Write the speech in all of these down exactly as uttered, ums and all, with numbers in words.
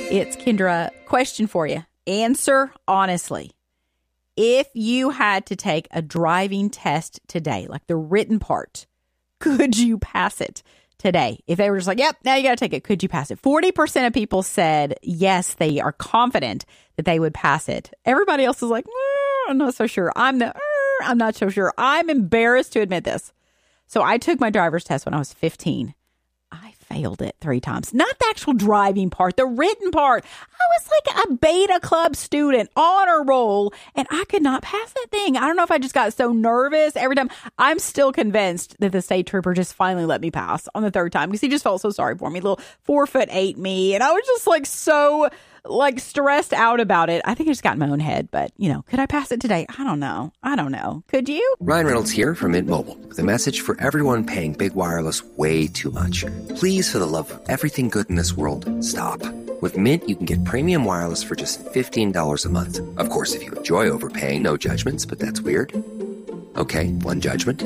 It's Kendra. Question for you. Answer honestly. If you had to take a driving test today, like the written part, could you pass it today? If they were just like, yep, now you got to take it, could you pass it? forty percent of people said yes, they are confident that they would pass it. Everybody else is like, mm, I'm not so sure. I'm the, mm, I'm not so sure. I'm embarrassed to admit this. So I took my driver's test when I was fifteen. I failed it three times. Not the actual driving part, the written part. I was like a beta club student, honor roll, and I could not pass that thing. I don't know if I just got so nervous every time. I'm still convinced that the state trooper just finally let me pass on the third time because he just felt so sorry for me. Little four foot eight me. And I was just like so like stressed out about it. I think I just got in my own head, but you know, could I pass it today? I don't know. I don't know. Could you? Ryan Reynolds here from Mint Mobile with a message for everyone paying big wireless way too much. Please, for the love of everything good in this world, stop. With Mint, you can get premium wireless for just fifteen dollars a month. Of course, if you enjoy overpaying, no judgments, but that's weird. Okay, one judgment.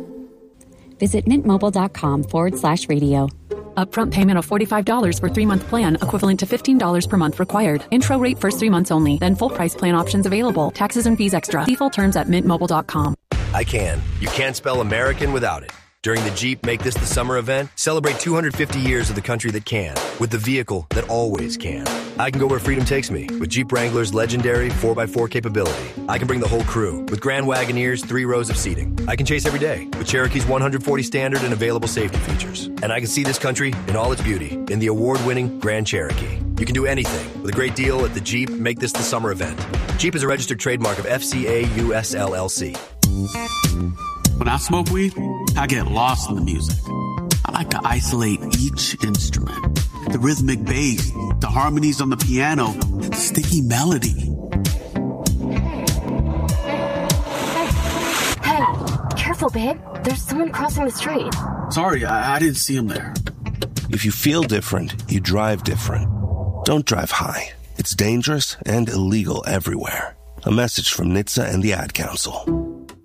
Visit mintmobile.com forward slash radio. Upfront payment of forty-five dollars for three-month plan, equivalent to fifteen dollars per month required. Intro rate first three months only, then full price plan options available. Taxes and fees extra. See full terms at mint mobile dot com. I can. You can't spell American without it. During the Jeep Make This the Summer event, celebrate two hundred fifty years of the country that can, with the vehicle that always can. I can go where freedom takes me with Jeep Wrangler's legendary four by four capability. I can bring the whole crew with Grand Wagoneer's three rows of seating. I can chase every day with Cherokee's one hundred forty standard and available safety features. And I can see this country in all its beauty in the award-winning Grand Cherokee. You can do anything with a great deal at the Jeep Make This the Summer event. Jeep is a registered trademark of F C A U S L L C. When I smoke weed, I get lost in the music. I like to isolate each instrument. The rhythmic bass, the harmonies on the piano, the sticky melody. Hey, careful, babe. There's someone crossing the street. Sorry, I, I didn't see him there. If you feel different, you drive different. Don't drive high. It's dangerous and illegal everywhere. A message from N H T S A and the Ad Council.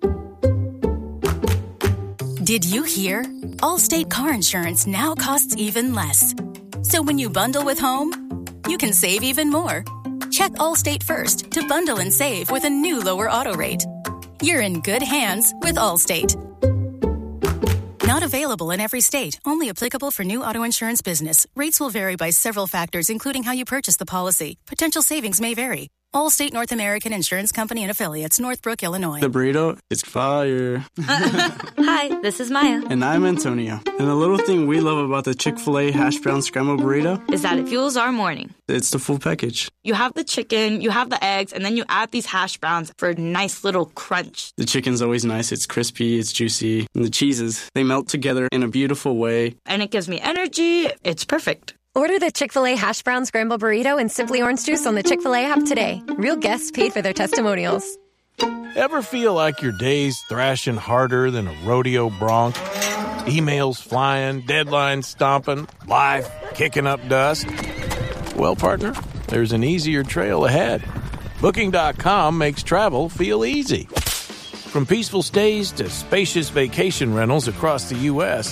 Did you hear? Allstate car insurance now costs even less. So when you bundle with home, you can save even more. Check Allstate first to bundle and save with a new lower auto rate. You're in good hands with Allstate. Not available in every state. Only applicable for new auto insurance business. Rates will vary by several factors, including how you purchase the policy. Potential savings may vary. Allstate North American Insurance Company and Affiliates, Northbrook, Illinois. The burrito is fire. Hi, this is Maya. And I'm Antonio. And the little thing we love about the Chick-fil-A hash brown scrambled burrito is that it fuels our morning. It's the full package. You have the chicken, you have the eggs, and then you add these hash browns for a nice little crunch. The chicken's always nice. It's crispy, it's juicy. And the cheeses, they melt together in a beautiful way. And it gives me energy. It's perfect. Order the Chick-fil-A Hash Brown Scramble Burrito and Simply Orange Juice on the Chick-fil-A app today. Real guests paid for their testimonials. Ever feel like your day's thrashing harder than a rodeo bronc? Emails flying, deadlines stomping, life kicking up dust? Well, partner, there's an easier trail ahead. Booking dot com makes travel feel easy. From peaceful stays to spacious vacation rentals across the U S,